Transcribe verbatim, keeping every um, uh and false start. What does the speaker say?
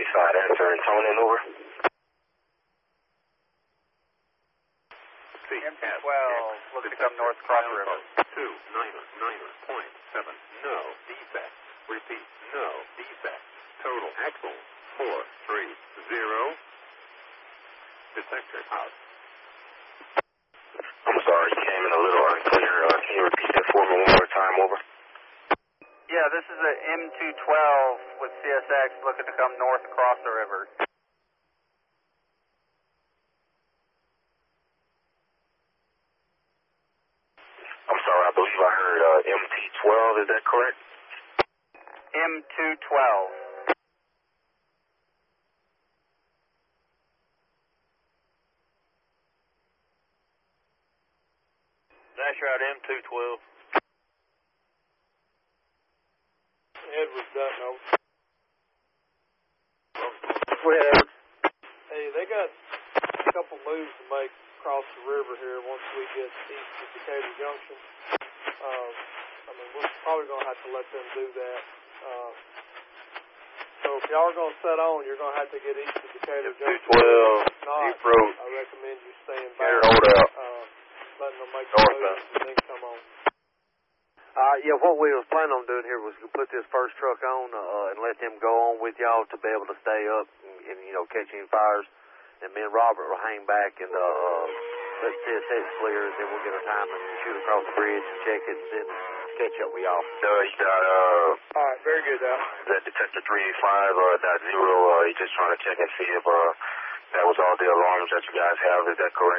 Eastside, answer Antonin, over. M two twelve, looking to come north across the river. two, niner, niner, point seven, no defect. Repeat, no defect. Total axle, four, three, zero. Detector out. I'm sorry, you came in a little unclear. Uh, can you repeat that for me one more time, over? Yeah, this is a M two twelve with C S X looking to come north across the river. I'm sorry, I believe I heard uh, M T twelve, is that correct? M two twelve. Dash route M two twelve. Edward Dutton, over. Go ahead, Edward. Hey, they got a couple moves to make across the river here once we get east of Decatur Junction. Uh, I mean, we're probably going to have to let them do that. Uh, so if y'all are going to set on, you're going to have to get east of Decatur Junction. two twelve, If not, Deep Road. I recommend you staying Get her back. hold out. Uh, letting them make the North moves and then come on. Uh, yeah, what we was planning on doing here was to put this first truck on uh, and let them go on with y'all to be able to stay up and, and you know, catch any fires. And me and Robert will hang back and uh, let C S X clear, and then we'll get our time and shoot across the bridge and check it, and then catch up with y'all. Uh, you got, uh... All right, very good, Al. that Detector three eighty-five, uh, dot zero, uh, he's just trying to check and see if, uh, that was all the alarms that you guys have, is that correct?